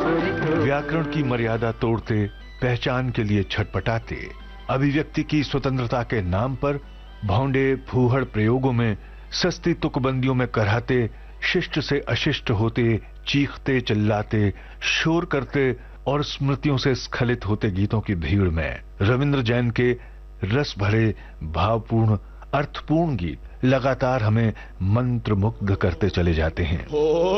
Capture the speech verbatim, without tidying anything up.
व्याकरण की मर्यादा तोड़ते, पहचान के लिए छटपटाते, अभिव्यक्ति की स्वतंत्रता के नाम पर भौंडे फूहड़ प्रयोगों में, सस्ती तुकबंदियों में कराहते, शिष्ट से अशिष्ट होते, चीखते चिल्लाते, शोर करते और स्मृतियों से स्खलित होते गीतों की भीड़ में रविंद्र जैन के रस भरे, भावपूर्ण, अर्थपूर्ण गीत लगातार हमें मंत्रमुग्ध करते चले जाते हैं।